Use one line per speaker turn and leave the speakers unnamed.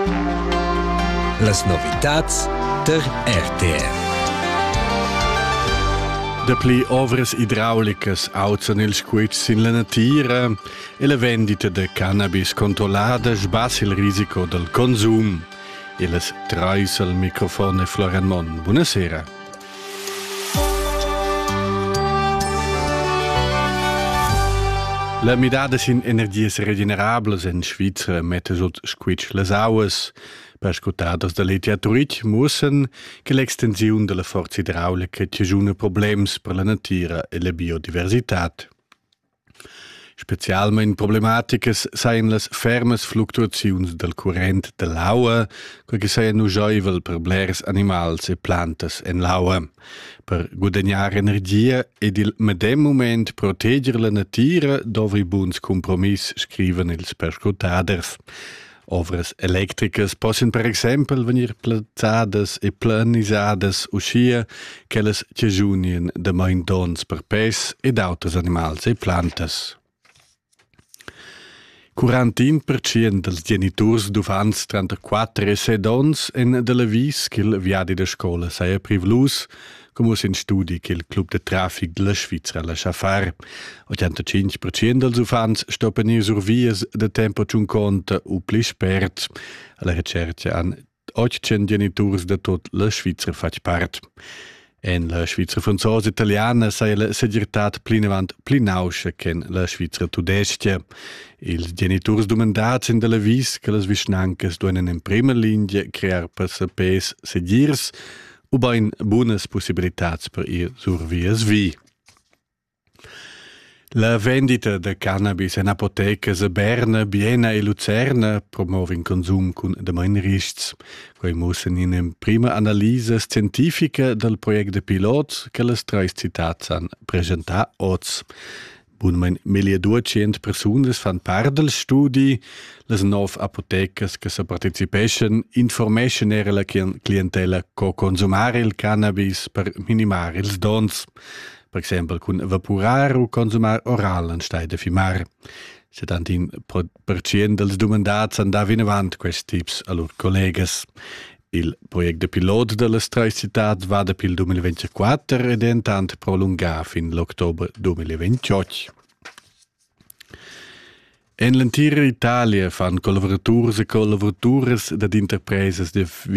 Las novitats der RTR.
De pli ovras idraulicas auzan ils squetsch in la natura e la vendita de cannabis controllada sbassa il risico del consum. E las trais al microfono Florian Mon. Buonasera. La midada sin energias regenerables in Svizra mette sot squetsch las auas. Per scutadas da litiaturit mussen che l'extensiun de la forza idraulica tiajuna problems per la natura e la biodiversitat. Specialmein problematicas sain las fermas fluctuaziuns del current de l'aua, quel che sain uscheivel per blers animals e plantas en l'aua. Per guadagnar energia ed il medem moment proteger la natura dovri buns compromiss, scriven ils perscutaders. Ovras electricas possin per exempel venir plazzadas e planisadas uscia che las tiajunien de maindons per pes ed auters animals e plantas. 41% dels genitors d'ufants 34 e 7 ons en de la vis ch'il viadi da scola saia privlus, come in studi che il club de traffic de la Svizzera lascia fare. 85% dels ufants stoppen in sur vias de tempo ciun conta o pli spert. Alla ricerca han 800 genitors de tot la Svizzera fac part. En la Svizzera franzosa italiana sai la segirtat plinavant plinauscha ken la Svizzera tudestia. Ils genitors domandats in de la vis che las visnancas duenen in prima linea crear per sapes segirs u bain buonas possibilitats per ir sur vias vi. La vendita de cannabis en apotecas a Berna, Biena e Luzerna promovin consum cun de main riscs. Quei mussen in prima analisa scientifica del project de pilot che las trais citats han presentat oz. Bunmein 1200 personas fan part del studi, las 9 apotecas che se participeschen information era la clientela co consumare il cannabis per minimare ils dons. Per exempel cun evaporar o consumar oral en stai de fimar. 70% dels domandats andav in avant questi tips a lor collegas. Il project de pilot de las trais citats va da pil 2024 ed è intant prolungar fin l'octobre 2028. En l'entira Italia fan collaborators e collaboraturas dad interpresas de